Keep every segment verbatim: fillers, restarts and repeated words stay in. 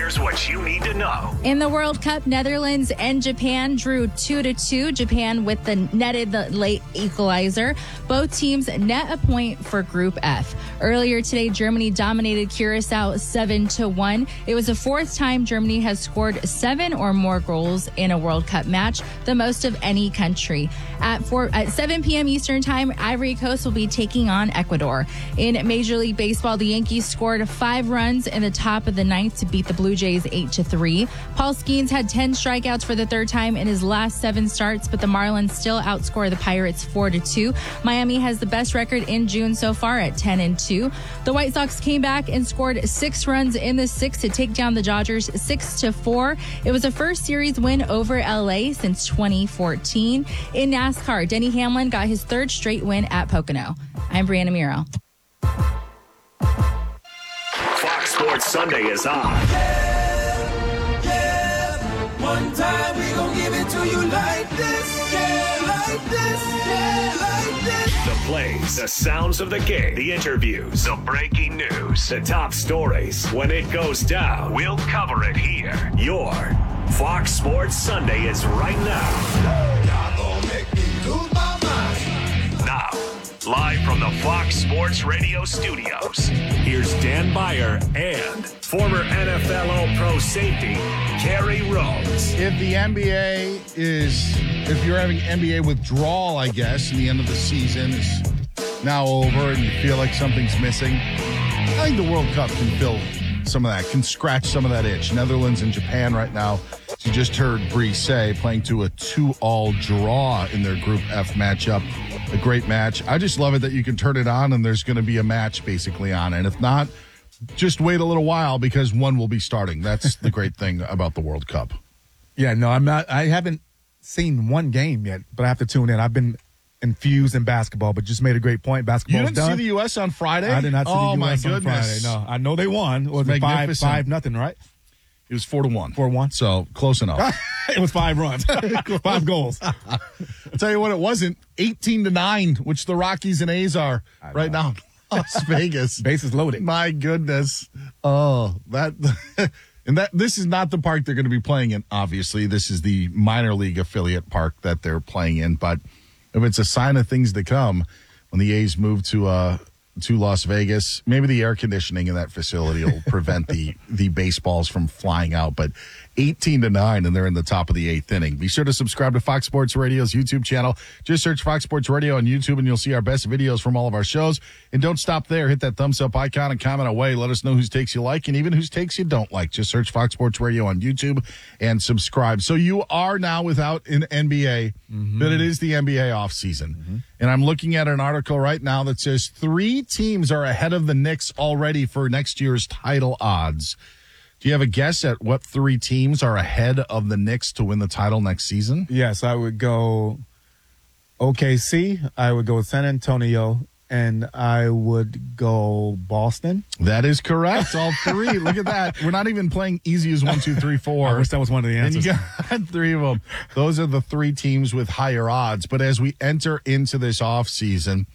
Here's what you need to know. In the World Cup, Netherlands and Japan drew two to two. Japan with the netted the late equalizer. Both teams net a point for Group F. Earlier today, Germany dominated Curacao seven to one. It was the fourth time Germany has scored seven or more goals in a World Cup match, the most of any country. At four at seven p.m. Eastern Time, Ivory Coast will be taking on Ecuador. In Major League Baseball, the Yankees scored five runs in the top of the ninth to beat the Blue Jays eight to three. Paul Skeens had ten strikeouts for the third time in his last seven starts, but the Marlins still outscore the Pirates four to two. Miami has the best record in June so far at ten and two. The White Sox came back and scored six runs in the sixth to take down the Dodgers six to four. It was the first series win over L A since twenty fourteen. In NASCAR, Denny Hamlin got his third straight win at Pocono. I'm Brianna Miro. Fox Sports Sunday is on. Yeah, yeah. One time we gon' give it to you like this. Yeah, like this. Yeah, like this. The plays, the sounds of the game, the interviews, the breaking news, the top stories. When it goes down, we'll cover it here. Your Fox Sports Sunday is right now. Y'all gon' make me lose my mind. Now, live from the Fox Sports Radio studios, here's Dan Beyer and former N F L All-Pro safety, Kerry Rhodes. If the N B A is, if you're having N B A withdrawal, I guess, and the end of the season is now over and you feel like something's missing, I think the World Cup can fill some of that, can scratch some of that itch. Netherlands and Japan right now, as you just heard Bree say, playing to a two-all draw in their Group F matchup. A great match. I just love it that you can turn it on and there's going to be a match basically on. And if not, just wait a little while because one will be starting. That's the great thing about the World Cup. Yeah, no, I'm not. I haven't seen one game yet, but I have to tune in. I've been infused in basketball, but just made a great point. Basketball's You didn't done. see the U S on Friday? I did not see oh, the U S my on Friday. goodness. No, I know they won. It was it five, magnificent. five, nothing, right? It was four to one. Four one. So close enough. It was five runs, five goals. I'll tell you what, it wasn't eighteen to nine, which the Rockies and A's are right now in Las Vegas. Bases loaded. My goodness. Oh, that. And that this is not the park they're going to be playing in, obviously. This is the minor league affiliate park that they're playing in. But if it's a sign of things to come, when the A's move to uh, to Las Vegas, maybe the air conditioning in that facility will prevent the, the baseballs from flying out. But eighteen to nine, and they're in the top of the eighth inning. Be sure to subscribe to Fox Sports Radio's YouTube channel. Just search Fox Sports Radio on YouTube, and you'll see our best videos from all of our shows. And don't stop there. Hit that thumbs up icon and comment away. Let us know whose takes you like and even whose takes you don't like. Just search Fox Sports Radio on YouTube and subscribe. So you are now without an N B A, mm-hmm. but it is the N B A offseason. Mm-hmm. And I'm looking at an article right now that says three teams are ahead of the Knicks already for next year's title odds. Do you have a guess at what three teams are ahead of the Knicks to win the title next season? Yes, I would go O K C, I would go San Antonio, and I would go Boston. That is correct. All three. Look at that. We're not even playing easy as one, two, three, four. I wish that was one of the answers. And you got three of them. Those are the three teams with higher odds. But as we enter into this offseason,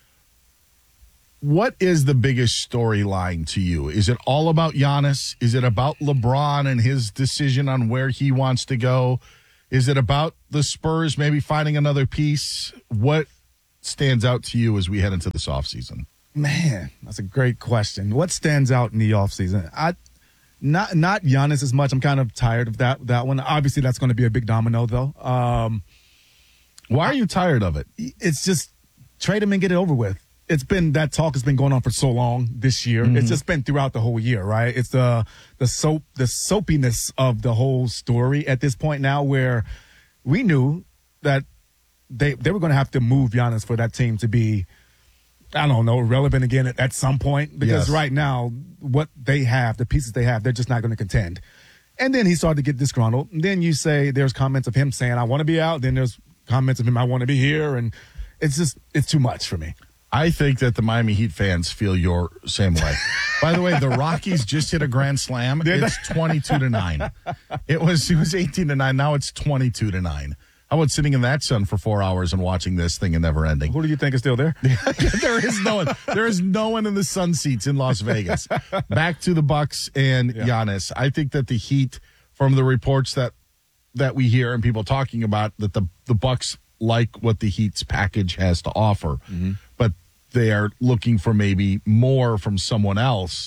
what is the biggest storyline to you? Is it all about Giannis? Is it about LeBron and his decision on where he wants to go? Is it about the Spurs maybe finding another piece? What stands out to you as we head into this offseason? Man, that's a great question. What stands out in the offseason? I not not Giannis as much. I'm kind of tired of that that one. Obviously, that's going to be a big domino, though. Um, Why are you tired of it? It's just trade him and get it over with. It's been that talk has been going on for so long this year. Mm-hmm. It's just been throughout the whole year, right? It's the the soap the soapiness of the whole story at this point now, where we knew that they they were going to have to move Giannis for that team to be, I don't know, relevant again at, at some point. Because yes. right now, what they have, the pieces they have, they're just not going to contend. And then he started to get disgruntled. And then you say there's comments of him saying, I want to be out. Then there's comments of him, I want to be here. And it's just, it's too much for me. I think that the Miami Heat fans feel your same way. By the way, the Rockies just hit a grand slam. It's twenty-two to nine. It was it was eighteen to nine. Now it's twenty-two to nine. How about sitting in that sun for four hours and watching this thing and never ending? Who do you think is still there? There is no one. There is no one in the sun seats in Las Vegas. Back to the Bucks and Yeah. Giannis. I think that the Heat, from the reports that that we hear and people talking about, that the the Bucks like what the Heat's package has to offer, Mm-hmm. but they are looking for maybe more from someone else.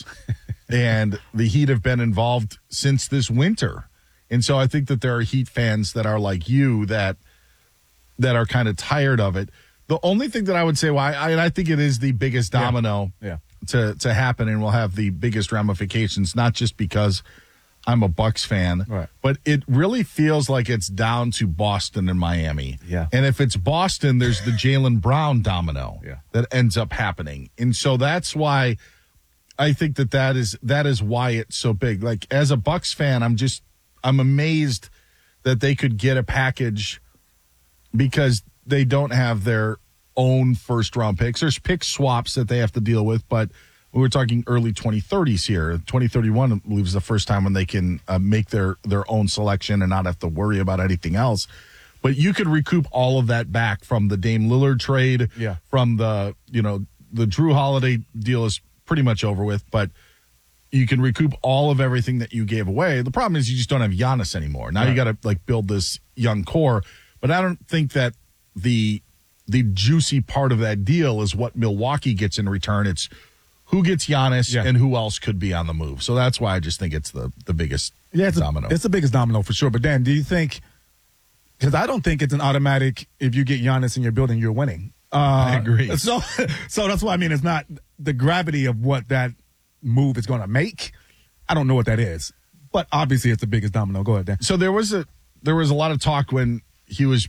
And the Heat have been involved since this winter. And so I think that there are Heat fans that are like you that that are kind of tired of it. The only thing that I would say why I, and I think it is the biggest domino Yeah. to to happen and will have the biggest ramifications, not just because I'm a Bucks fan, Right. but it really feels like it's down to Boston and Miami. Yeah. And if it's Boston, there's the Jaylen Brown domino Yeah. that ends up happening. And so that's why I think that that is that is why it's so big. Like, as a Bucks fan, I'm just I'm amazed that they could get a package because they don't have their own first round picks. There's pick swaps that they have to deal with, but we were talking early twenty thirties here. twenty thirty-one, I believe, is the first time when they can uh, make their their own selection and not have to worry about anything else. But you could recoup all of that back from the Dame Lillard trade, Yeah. from the, you know, the Drew Holiday deal is pretty much over with, but you can recoup all of everything that you gave away. The problem is you just don't have Giannis anymore. Now Right. you got to like build this young core, but I don't think that the the juicy part of that deal is what Milwaukee gets in return. It's who gets Giannis Yeah. and who else could be on the move. So that's why I just think it's the the biggest Yeah, it's, domino. A, it's the biggest domino for sure. But Dan, do you think? Because I don't think it's an automatic. If you get Giannis in your building, you're winning. Uh, I agree. So, so that's why I mean it's not the gravity of what that move is going to make. I don't know what that is, but obviously it's the biggest domino. Go ahead, Dan. So there was a there was a lot of talk when he was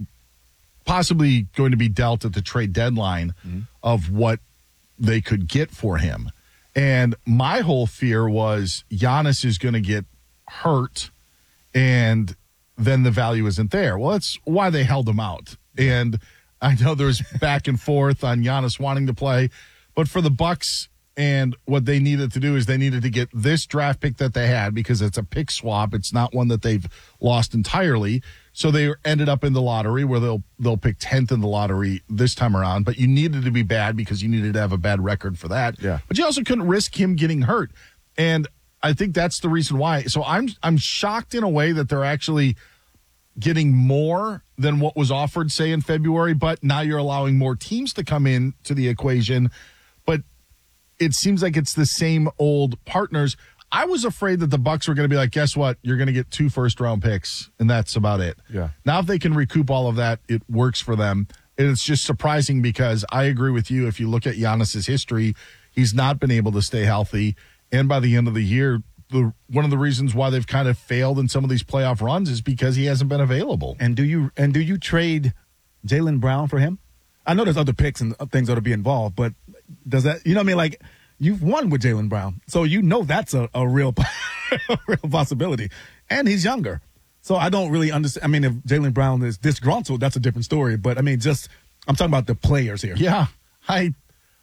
possibly going to be dealt at the trade deadline of what they could get for him. And my whole fear was Giannis is going to get hurt and then the value isn't there. Well, that's why they held him out. And I know there's back and forth on Giannis wanting to play, but for the Bucks and what they needed to do is they needed to get this draft pick that they had because it's a pick swap. It's not one that they've lost entirely. So they ended up in the lottery where they'll they'll pick tenth in the lottery this time around. But you needed to be bad because you needed to have a bad record for that. Yeah. But you also couldn't risk him getting hurt. And I think that's the reason why. So I'm I'm shocked in a way that they're actually getting more than what was offered, say, in February. But now you're allowing more teams to come in to the equation. But it seems like it's the same old partners. I was afraid that the Bucks were going to be like, guess what? You're going to get two first round picks, and that's about it. Yeah. Now, if they can recoup all of that, it works for them. And it's just surprising because I agree with you. If you look at Giannis's history, he's not been able to stay healthy. And by the end of the year, the one of the reasons why they've kind of failed in some of these playoff runs is because he hasn't been available. And do you and do you trade Jaylen Brown for him? I know there's other picks and things that'll be involved, but does that, you know what I mean? Like, you've won with Jaylen Brown, so you know that's a, a real a real possibility. And he's younger. So I don't really understand. I mean, if Jaylen Brown is disgruntled, that's a different story. But, I mean, just I'm talking about the players here. Yeah, I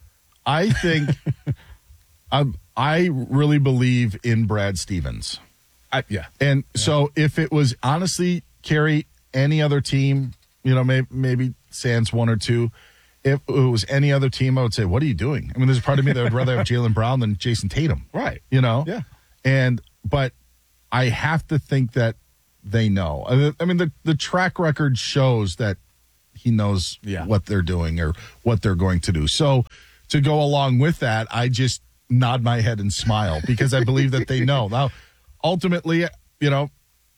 I think I, I really believe in Brad Stevens. I, yeah. And so if it was honestly, Kerry, any other team, you know, maybe, maybe sans one or two, if it was any other team, I would say, what are you doing? I mean, there's a part of me that would rather have Jaylen Brown than Jason Tatum. Right. You know? Yeah. And, but I have to think that they know. I I mean, the, the track record shows that he knows Yeah. what they're doing or what they're going to do. So to go along with that, I just nod my head and smile because I believe that they know. Now, ultimately, you know,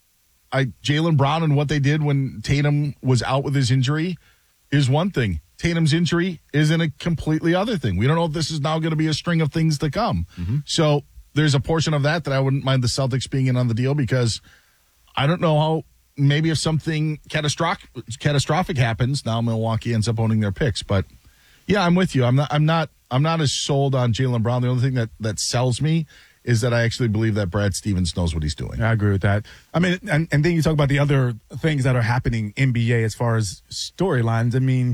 I Jaylen Brown and what they did when Tatum was out with his injury is one thing. Tatum's injury is in a completely other thing. We don't know if this is now going to be a string of things to come. Mm-hmm. So there's a portion of that that I wouldn't mind the Celtics being in on the deal because I don't know how, maybe if something catastrophic catastrophic happens, now Milwaukee ends up owning their picks. But yeah, I'm with you. I'm not I'm not I'm not as sold on Jaylen Brown. The only thing that, that sells me is that I actually believe that Brad Stevens knows what he's doing. I agree with that. I mean, and, and then you talk about the other things that are happening in N B A as far as storylines. I mean,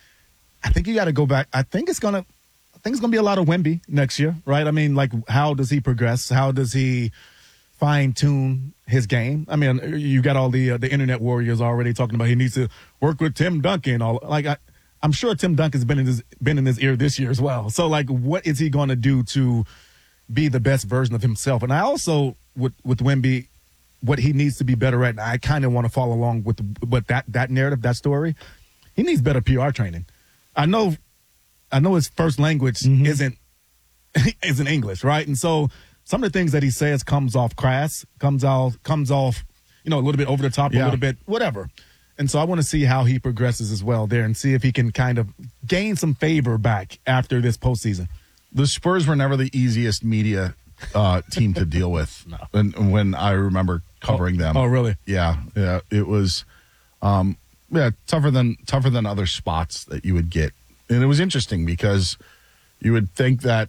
I think you got to go back. I think it's gonna. I think it's gonna be a lot of Wemby next year, right? I mean, like, how does he progress? How does he fine tune his game. I mean, you got all the uh, the internet warriors already talking about he needs to work with Tim Duncan. All like I, I'm sure Tim Duncan's been in his been in his ear this year as well. So like, what is he going to do to be the best version of himself? And I also with with Wemby, what he needs to be better at. And I kind of want to follow along with with that that narrative, that story. He needs better P R training. I know, I know his first language mm-hmm. isn't isn't English, right? And so some of the things that he says comes off crass, comes off comes off, you know, a little bit over the top, yeah. a little bit whatever. And so I want to see how he progresses as well there, and see if he can kind of gain some favor back after this postseason. The Spurs were never the easiest media uh, team to deal with. No. when, when I remember covering oh, them. Oh, really? Yeah, yeah. It was, um, yeah, tougher than tougher than other spots that you would get, and it was interesting because you would think that,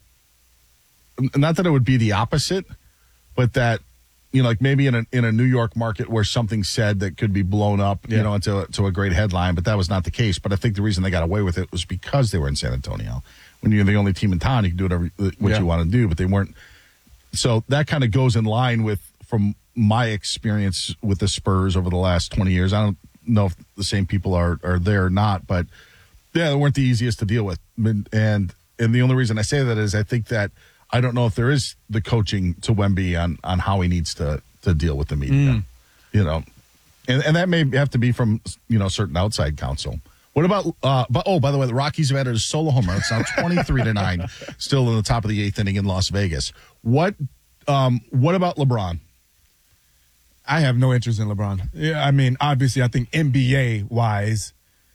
not that it would be the opposite, but that, you know, like maybe in a in a New York market where something said that could be blown up, yeah. you know, into to a great headline, but that was not the case. But I think the reason they got away with it was because they were in San Antonio. When you're the only team in town, you can do whatever what yeah. you want to do, but they weren't. So that kind of goes in line with, from my experience with the Spurs over the last twenty years. I don't know if the same people are are there or not, but yeah, they weren't the easiest to deal with. And and the only reason I say that is I think that I don't know if there is the coaching to Wemby on, on how he needs to, to deal with the media, mm. you know, and, and that may have to be from, you know, certain outside counsel. What about, uh, but, oh, by the way, the Rockies have added a solo home run. It's now twenty-three to nine, still in the top of the eighth inning in Las Vegas. What, um, what about LeBron? I have no interest in LeBron. Yeah, I mean, obviously, I think N B A wise,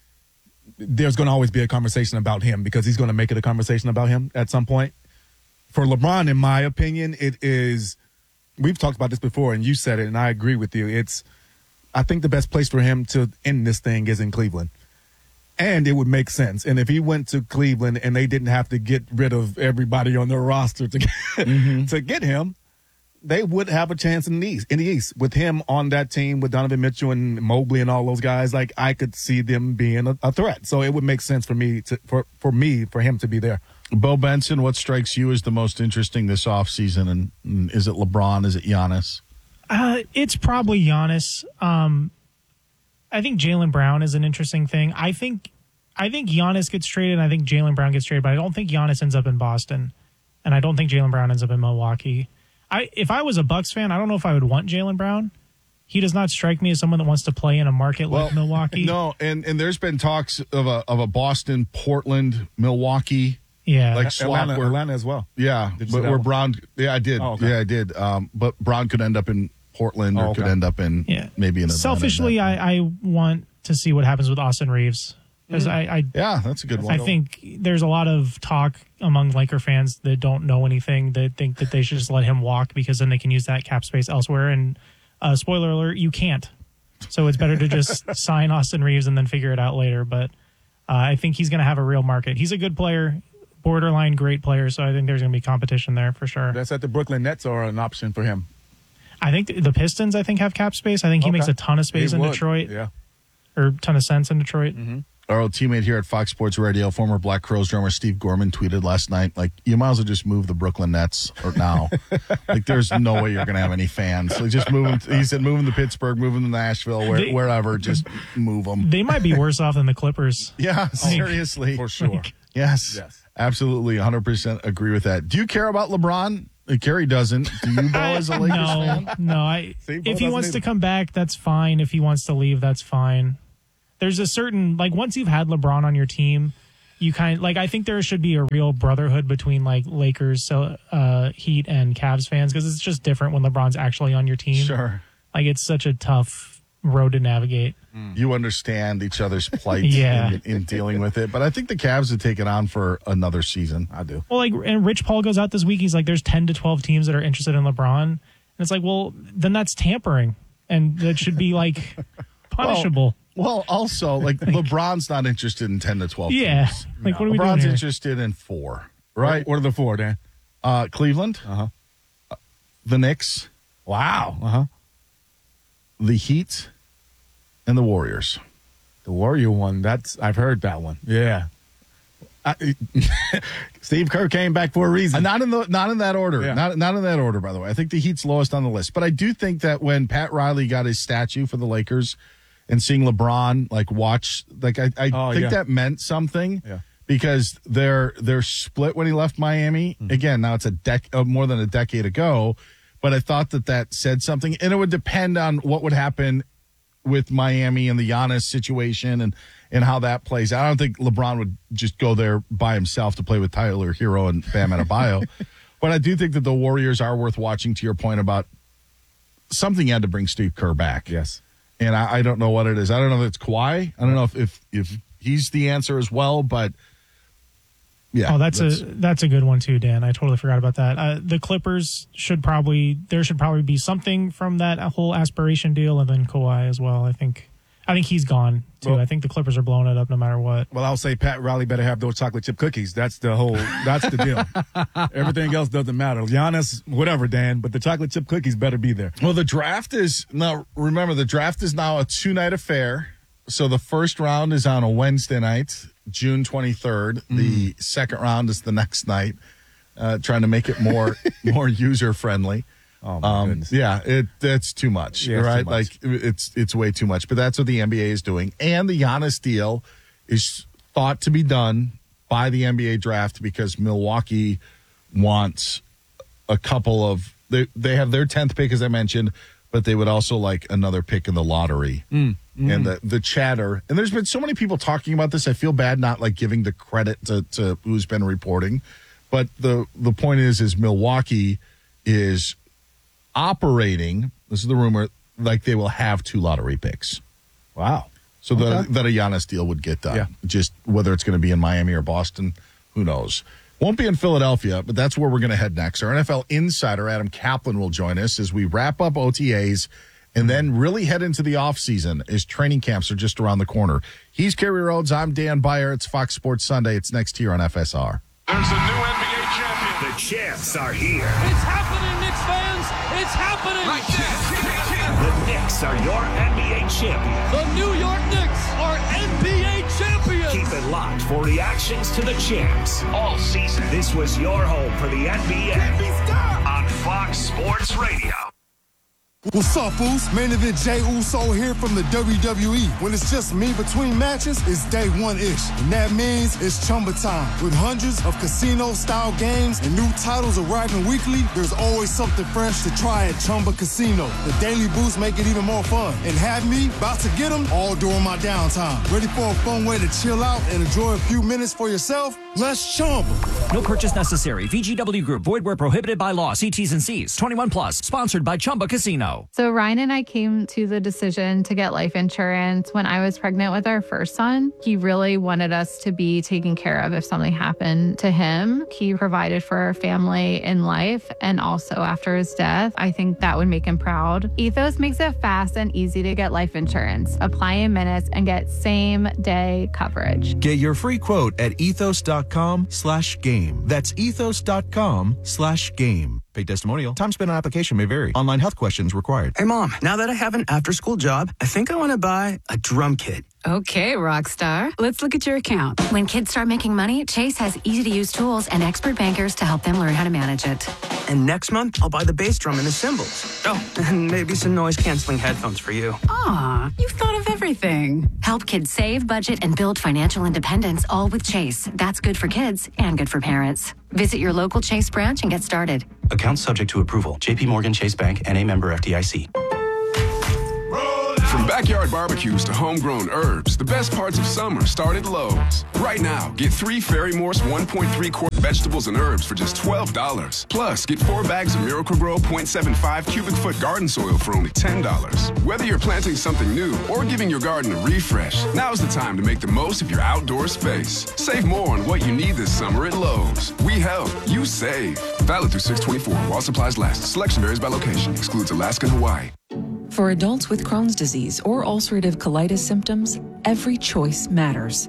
there's going to always be a conversation about him because he's going to make it a conversation about him at some point. For LeBron, in my opinion, it is, we've talked about this before, and you said it, and I agree with you. It's, I think the best place for him to end this thing is in Cleveland. And it would make sense. And if he went to Cleveland and they didn't have to get rid of everybody on their roster to get, mm-hmm. to get him, they would have a chance in the East. In the East, with him on that team, with Donovan Mitchell and Mobley and all those guys, like I could see them being a, a threat. So it would make sense for me to for for me for him to be there. Bo Benson, what strikes you as the most interesting this offseason? And, and is it LeBron? Is it Giannis? Uh, it's probably Giannis. Um, I think Jaylen Brown is an interesting thing. I think I think Giannis gets traded, and I think Jaylen Brown gets traded, but I don't think Giannis ends up in Boston, and I don't think Jaylen Brown ends up in Milwaukee. I if I was a Bucks fan, I don't know if I would want Jaylen Brown. He does not strike me as someone that wants to play in a market well, like Milwaukee. No, and, and there's been talks of a of a Boston, Portland, Milwaukee. Yeah, like swap Atlanta, where, Atlanta as well. Yeah, but where Brown, yeah, I did, oh, okay. yeah, I did. Um, but Brown could end up in Portland, or oh, okay. could end up in yeah. maybe in Atlanta. Selfishly, I, I want to see what happens with Austin Reeves because mm. I, I, yeah, that's a good one. I think there's a lot of talk among Laker fans that don't know anything that think that they should just let him walk because then they can use that cap space elsewhere. And uh, spoiler alert, you can't. So it's better to just sign Austin Reeves and then figure it out later. But uh, I think he's going to have a real market. He's a good player. Borderline great player, so I think there's going to be competition there for sure. That's at the Brooklyn Nets are an option for him. I think the Pistons, I think, have cap space. I think he okay. makes a ton of space he in would. Detroit. Yeah. Or a ton of sense in Detroit. Mm-hmm. Our old teammate here at Fox Sports Radio, former Black Crowes drummer Steve Gorman, tweeted last night, like, you might as well just move the Brooklyn Nets or now. Like, there's no way you're going to have any fans. Like, just move them. To, he said, move them to Pittsburgh, move them to Nashville, where, they, wherever. Just move them. They might be worse off than the Clippers. Yeah, seriously. For sure. Yes. Yes. Absolutely, one hundred percent agree with that. Do you care about LeBron? Uh, Kerry doesn't. Do you, Bo, as a Lakers no, fan? No, I. See, if he wants either. to come back, that's fine. If he wants to leave, that's fine. There's a certain, like, once you've had LeBron on your team, you kind of, like, I think there should be a real brotherhood between, like, Lakers, uh, Heat, and Cavs fans, because it's just different when LeBron's actually on your team. Sure. Like, it's such a tough road to navigate. You understand each other's plight yeah. in, in dealing with it. But I think the Cavs would take it on for another season. I do. Well, like, and Rich Paul goes out this week. He's like, there's ten to twelve teams that are interested in LeBron. And it's like, well, then that's tampering. And that should be, like, punishable. Well, well also, like, LeBron's not interested in ten to twelve yeah. teams. Like, no. what are we LeBron's doing here? interested in four, right? What are the four, Dan? Uh, Cleveland. Uh-huh. Uh, the Knicks. Wow. Uh-huh. The Heat. And the Warriors. The Warrior one, that's I've heard that one. Yeah. I, Steve Kerr came back for a reason. Not in the not in that order. Yeah. Not not in that order, by the way. I think the Heat's lowest on the list. But I do think that when Pat Riley got his statue for the Lakers and seeing LeBron like watch, like I, I Oh, think yeah. that meant something. Yeah. Because they're they're split when he left Miami. Mm-hmm. Again, now it's a dec- uh, more than a decade ago. But I thought that that said something, and it would depend on what would happen with Miami and the Giannis situation and, and how that plays out. I don't think LeBron would just go there by himself to play with Tyler Hero and Bam Adebayo. But I do think that the Warriors are worth watching, to your point about something had to bring Steve Kerr back. Yes. And I, I don't know what it is. I don't know if it's Kawhi. I don't know if, if, if he's the answer as well, but yeah. Oh, that's, a that's a good one too, Dan. I totally forgot about that. Uh, the Clippers should probably there should probably be something from that whole aspiration deal, and then Kawhi as well. I think I think he's gone too. Well- I think the Clippers are blowing it up no matter what. Well, I'll say Pat Riley better have those chocolate chip cookies. That's the whole, that's the deal. Everything else doesn't matter. Giannis, whatever, Dan, but the chocolate chip cookies better be there. Well, the draft is now. Remember, the draft is now a two-night affair. So the first round is on a Wednesday night, June twenty-third. Mm. The second round is the next night. Uh, trying to make it more more user friendly. Oh my Um, goodness. yeah, it that's too much, Yeah, it's right? too much. Like it's it's way too much. But that's what the N B A is doing, and the Giannis deal is thought to be done by the N B A draft because Milwaukee wants a couple of they they have their tenth pick, as I mentioned, but they would also like another pick in the lottery. Mm, mm. And the the chatter, and there's been so many people talking about this. I feel bad not like giving the credit to, to who's been reporting, but the the point is, is Milwaukee is operating. This is the rumor, like they will have two lottery picks. Wow. So Okay. the, that a Giannis deal would get done. Yeah. Just whether it's going to be in Miami or Boston, who knows? Won't be in Philadelphia, but that's where we're going to head next. Our N F L insider, Adam Kaplan, will join us as we wrap up O T As and then really head into the offseason as training camps are just around the corner. He's Kerry Rhodes. I'm Dan Beyer. It's Fox Sports Sunday. It's next here on F S R. There's a new N B A champion. The champs are here. It's happening, Knicks fans. It's happening. Like that. The Knicks are your N B A champion. The New York Knicks are N B A champions. Keep it locked for reactions to the champs all season. This was your home for the N B A on Fox Sports Radio. What's up, fools? Main event Jey Uso here from the W W E. When it's just me between matches, it's day one-ish. And that means it's Chumba time. With hundreds of casino-style games and new titles arriving weekly, there's always something fresh to try at Chumba Casino. The daily boosts make it even more fun. And have me about to get them all during my downtime. Ready for a fun way to chill out and enjoy a few minutes for yourself? Let's Chumba. No purchase necessary. V G W Group. Void where prohibited by law. See T's and C's. twenty-one plus. Sponsored by Chumba Casino. So Ryan and I came to the decision to get life insurance when I was pregnant with our first son. He really wanted us to be taken care of if something happened to him. He provided for our family in life and also after his death. I think that would make him proud. Ethos makes it fast and easy to get life insurance. Apply in minutes and get same day coverage. Get your free quote at ethos.com slash game. That's ethos.com slash game. Paid testimonial. Time spent on application may vary. Online health questions required. Hey, Mom, now that I have an after-school job, I think I want to buy a drum kit. Okay, Rockstar. Let's look at your account. When kids start making money, Chase has easy-to-use tools and expert bankers to help them learn how to manage it. And next month, I'll buy the bass drum and the cymbals. Oh, and maybe some noise-canceling headphones for you. Aw, you've thought of everything. Help kids save, budget, and build financial independence, all with Chase. That's good for kids and good for parents. Visit your local Chase branch and get started. Account subject to approval. J P Morgan Chase Bank, N A member F D I C. From backyard barbecues to homegrown herbs, the best parts of summer start at Lowe's. Right now, get three Fairy Morse one point three quart vegetables and herbs for just twelve dollars. Plus, get four bags of Miracle-Gro point seven five cubic foot garden soil for only ten dollars. Whether you're planting something new or giving your garden a refresh, now's the time to make the most of your outdoor space. Save more on what you need this summer at Lowe's. We help, you save. Valid through six twenty-four while supplies last. Selection varies by location. Excludes Alaska and Hawaii. For adults with Crohn's disease or ulcerative colitis symptoms, every choice matters.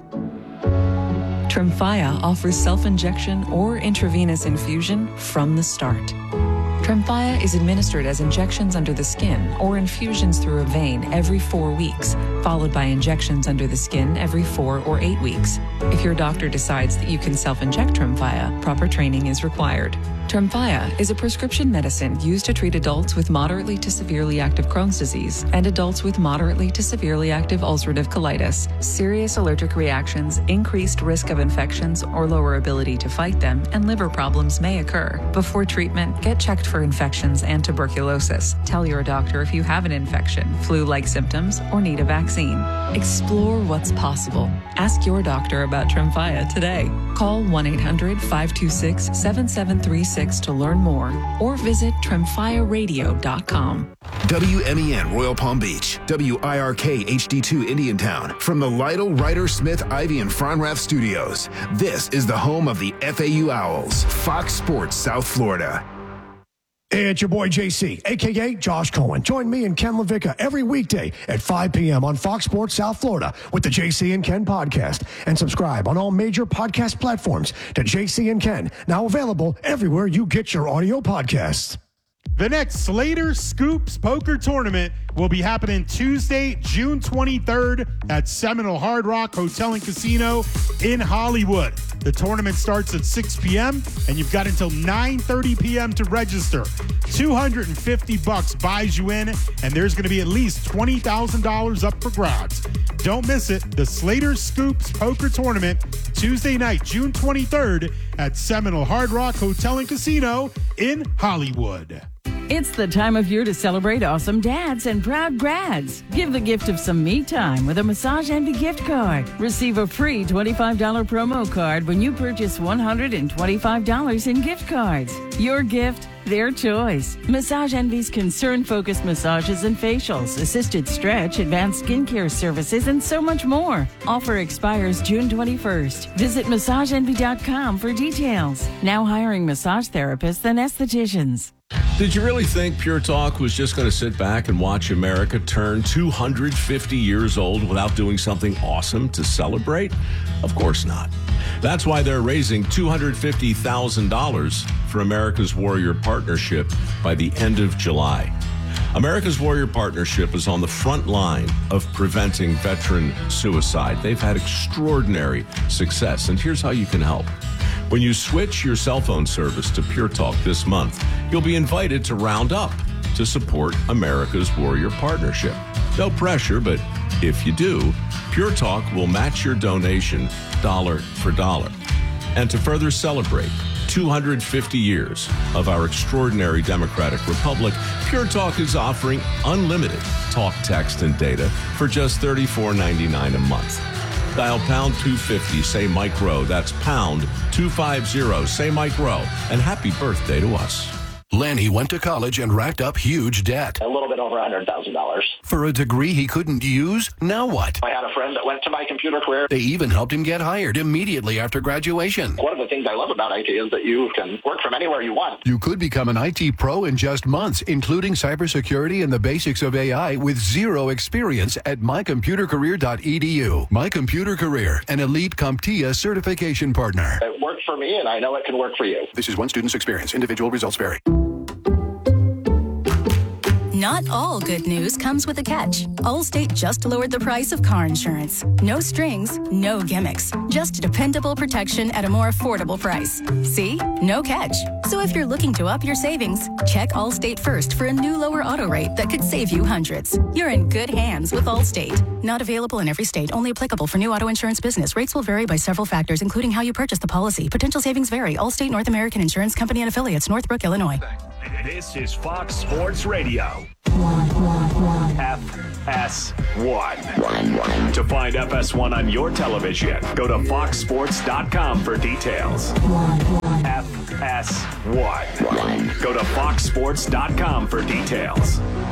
Tremfya offers self-injection or intravenous infusion from the start. Tremfya is administered as injections under the skin or infusions through a vein every four weeks, followed by injections under the skin every four or eight weeks. If your doctor decides that you can self-inject Tremfya, proper training is required. Tremfya is a prescription medicine used to treat adults with moderately to severely active Crohn's disease and adults with moderately to severely active ulcerative colitis. Serious allergic reactions, increased risk of infections or lower ability to fight them, and liver problems may occur. Before treatment, get checked for infections and tuberculosis. Tell your doctor if you have an infection, flu-like symptoms, or need a vaccine. Explore what's possible. Ask your doctor about Tremfya today. Call one eight hundred five two six seven seven three six to learn more or visit tremfya radio dot com. W M E N Royal Palm Beach, W I R K H D two Indiantown. From the Lytle, Ryder, Smith, Ivy, and Fronrath studios, this is the home of the F A U Owls, Fox Sports South Florida. It's your boy J C, a k a. Josh Cohen. Join me and Ken LaVicka every weekday at five p.m. on Fox Sports South Florida with the J C and Ken podcast. And subscribe on all major podcast platforms to J C and Ken, now available everywhere you get your audio podcasts. The next Slater Scoops Poker Tournament will be happening Tuesday, June twenty-third at Seminole Hard Rock Hotel and Casino in Hollywood. The tournament starts at six p.m. and you've got until nine thirty p.m. to register. two hundred fifty bucks buys you in, and there's going to be at least twenty thousand dollars up for grabs. Don't miss it. The Slater Scoops Poker Tournament, Tuesday night, June twenty-third at Seminole Hard Rock Hotel and Casino in Hollywood. It's the time of year to celebrate awesome dads and proud grads. Give the gift of some me time with a Massage Envy gift card. Receive a free twenty-five dollars promo card when you purchase one hundred twenty-five dollars in gift cards. Your gift, their choice. Massage Envy's concern-focused massages and facials, assisted stretch, advanced skincare services, and so much more. Offer expires June twenty-first. Visit massage envy dot com for details. Now hiring massage therapists and estheticians. Did you really think Pure Talk was just going to sit back and watch America turn two hundred fifty years old without doing something awesome to celebrate? Of course not. That's why they're raising two hundred fifty thousand dollars for America's Warrior Partnership by the end of July. America's Warrior Partnership is on the front line of preventing veteran suicide. They've had extraordinary success, and here's how you can help. When you switch your cell phone service to Pure Talk this month, you'll be invited to round up to support America's Warrior Partnership. No pressure, but if you do, Pure Talk will match your donation dollar for dollar. And to further celebrate two hundred fifty years of our extraordinary democratic republic, Pure Talk is offering unlimited talk, text, and data for just thirty-four ninety-nine a month. Dial pound two fifty, say Mike Rowe. That's pound two fifty, say Mike Rowe. And happy birthday to us. Lanny went to college and racked up huge debt. A little bit over one hundred thousand dollars. For a degree he couldn't use? Now what? I had a friend that went to My Computer Career. They even helped him get hired immediately after graduation. One of the things I love about I T is that you can work from anywhere you want. You could become an I T pro in just months, including cybersecurity and the basics of A I with zero experience at my computer career dot e d u. My Computer Career, an elite CompTIA certification partner. It worked for me, and I know it can work for you. This is one student's experience. Individual results vary. Not all good news comes with a catch. Allstate just lowered the price of car insurance. No strings, no gimmicks. Just dependable protection at a more affordable price. See? No catch. So if you're looking to up your savings, check Allstate first for a new lower auto rate that could save you hundreds. You're in good hands with Allstate. Not available in every state. Only applicable for new auto insurance business. Rates will vary by several factors, including how you purchase the policy. Potential savings vary. Allstate North American Insurance Company and affiliates, Northbrook, Illinois. This is Fox Sports Radio. F S one. To find F S one on your television, go to fox sports dot com for details. F S one. Go to fox sports dot com for details.